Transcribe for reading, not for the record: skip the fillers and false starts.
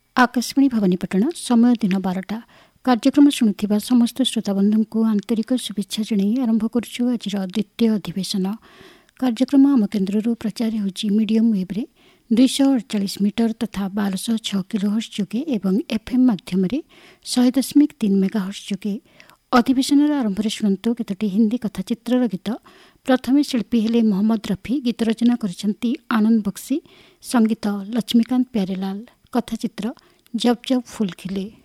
आकाशवाणी भवानीपटना समय दिन 12टा कार्यक्रम शुणुथिबा समस्त श्रोताबंधु को आंतरिक शुभेच्छा जणाई आरंभ करुछु आज द्वितीय अधिवेशन। कार्यक्रम आम केन्द्र प्रचार होछि मीडियम वेब 248 मीटर तथा 1206 किलोहर्ट्ज जोगे एवं एफएम माध्यम 100.3 मेगाहर्ट्ज जोगे। अधिवेशन आरंभ शुणु केतोटी हिंदी कथाचित्र गीत। प्रथम शिल्पी हेले मोहम्मद रफी, गीत रचना करिसेंती आनंद बक्सी, संगीत लक्ष्मीकांत प्यारेलाल, कथाचित्र जब जब फूल खिले।